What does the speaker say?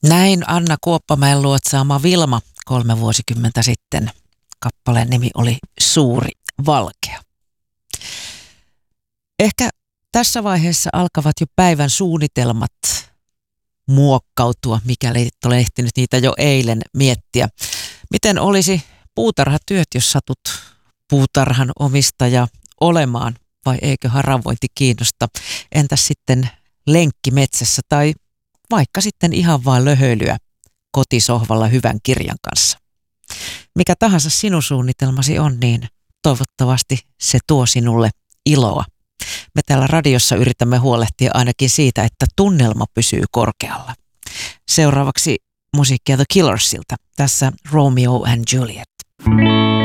Näin Anna Kuoppamäen luotsaama Vilma 3 vuosikymmentä sitten. Kappaleen nimi oli Suuri Valkea. Ehkä tässä vaiheessa alkavat jo päivän suunnitelmat muokkautua, mikäli et ole ehtinyt niitä jo eilen miettiä. Miten olisi puutarhatyöt, jos satut puutarhan omistaja olemaan, vai eikö haravointi kiinnosta? Entäs sitten lenkki metsässä tai vaikka sitten ihan vaan löhöilyä kotisohvalla hyvän kirjan kanssa? Mikä tahansa sinun suunnitelmasi on, niin toivottavasti se tuo sinulle iloa. Me täällä radiossa yritämme huolehtia ainakin siitä, että tunnelma pysyy korkealla. Seuraavaksi musiikkia The Killersilta. Tässä Romeo and Juliet.